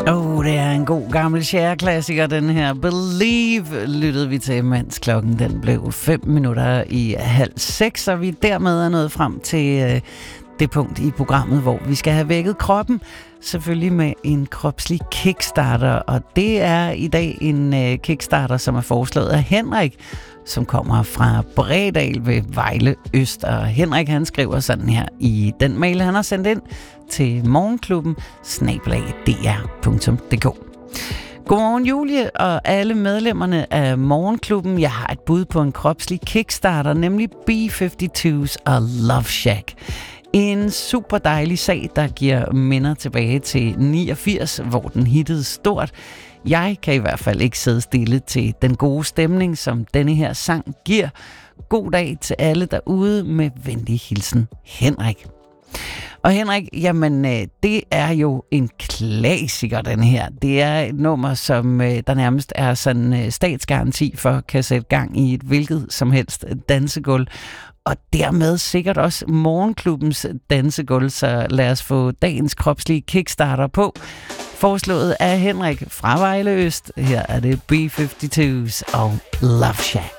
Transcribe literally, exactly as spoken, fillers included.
Oh, det er en god gammel Cher-klassiker, den her. Believe lyttede vi til, mens klokken den blev fem minutter i halv seks, og vi dermed er nået frem til øh, det punkt i programmet, hvor vi skal have vækket kroppen, selvfølgelig med en kropslig kickstarter, og det er i dag en øh, kickstarter, som er foreslået af Henrik, som kommer fra Bredal ved Vejle Øst. Og Henrik, han skriver sådan her i den mail, han har sendt ind til morgenklubben snabel-a d r punktum d k. Godmorgen Julie og alle medlemmerne af morgenklubben. Jeg har et bud på en kropslig kickstarter, nemlig B halvtreds og Love Shack. En super dejlig sag, der giver minder tilbage til niogfirs, hvor den hittede stort. Jeg kan i hvert fald ikke sidde stille til den gode stemning, som denne her sang giver. God dag til alle derude, med venlig hilsen, Henrik. Og Henrik, jamen det er jo en klassiker, den her. Det er et nummer, som der nærmest er sådan statsgaranti for kan sætte gang i et hvilket som helst dansegulv. Og dermed sikkert også morgenklubbens dansegulv, så lad os få dagens kropslige kickstarter på. Foreslået af Henrik fra Vejle Øst. Her er det B halvtreds og Love Shack.